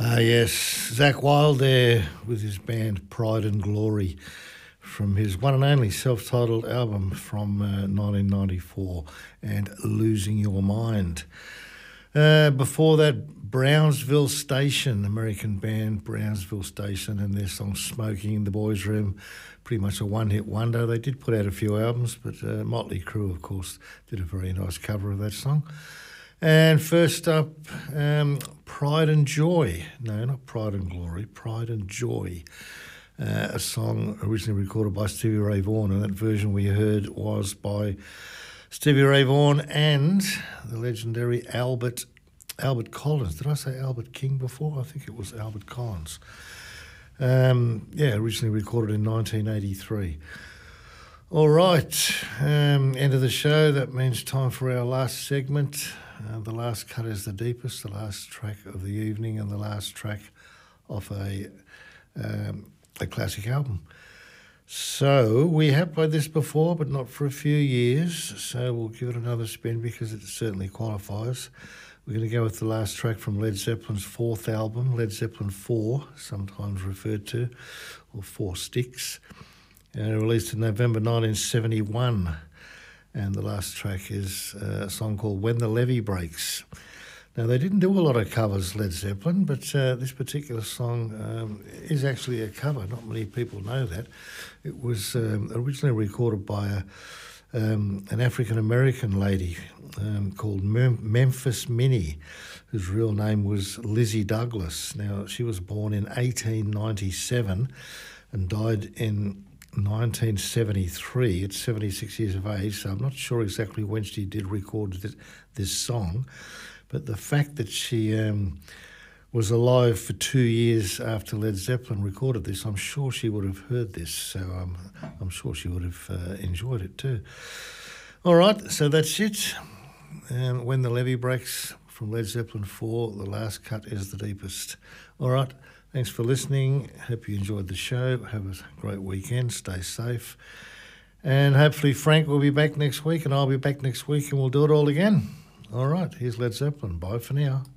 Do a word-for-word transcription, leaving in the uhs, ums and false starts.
Ah, yes, Zach Wilde there with his band Pride and Glory from his one and only self-titled album from uh, nineteen ninety-four and Losing Your Mind. Uh, before that, Brownsville Station, American band Brownsville Station, and their song Smoking in the Boys' Room, pretty much a one-hit wonder. They did put out a few albums, but uh, Motley Crue, of course, did a very nice cover of that song. And first up, um, Pride and Joy. No, not Pride and Glory, Pride and Joy. Uh, a song originally recorded by Stevie Ray Vaughan, and that version we heard was by Stevie Ray Vaughan and the legendary Albert Albert Collins. Did I say Albert King before? I think it was Albert Collins. Um, yeah, originally recorded in nineteen eighty-three. All right, um, end of the show. That means time for our last segment. Uh, the last cut is the deepest, the last track of the evening, and the last track off a um, a classic album. So we have played this before, but not for a few years. So we'll give it another spin because it certainly qualifies. We're going to go with the last track from Led Zeppelin's fourth album, Led Zeppelin four, sometimes referred to, or Four Sticks, uh, released in November nineteen seventy-one. And the last track is uh, a song called When the Levee Breaks. Now, they didn't do a lot of covers, Led Zeppelin, but uh, this particular song um, is actually a cover. Not many people know that. It was um, originally recorded by a, um, an African-American lady um, called Mem- Memphis Minnie, whose real name was Lizzie Douglas. Now, she was born in eighteen ninety-seven and died in nineteen seventy-three at seventy-six years of age, so I'm not sure exactly when she did record this, this song, but the fact that she um, was alive for two years after Led Zeppelin recorded this, I'm sure she would have heard this, so um, I'm sure she would have uh, enjoyed it too. All right, so that's it. Um, When the Levee Breaks from Led Zeppelin four, the last cut is the deepest. All right. Thanks for listening. Hope you enjoyed the show. Have a great weekend. Stay safe. And hopefully Frank will be back next week and I'll be back next week and we'll do it all again. All right, here's Led Zeppelin. Bye for now.